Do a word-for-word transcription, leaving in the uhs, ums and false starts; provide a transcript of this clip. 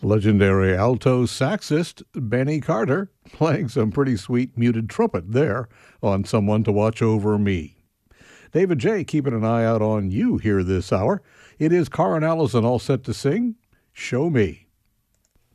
Legendary alto saxist Benny Carter playing some pretty sweet muted trumpet there on Someone to Watch Over Me. David J. keeping an eye out on you here this hour. It is Carr and Allison all set to sing Show Me.